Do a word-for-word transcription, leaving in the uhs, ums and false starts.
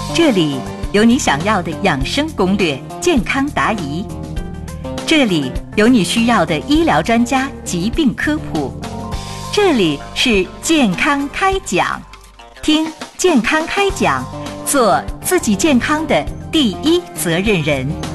这里有你想要的养生攻略、健康答疑，这里有你需要的医疗专家疾病科普，这里是健康开讲，听健康开讲，做自己健康的第一责任人。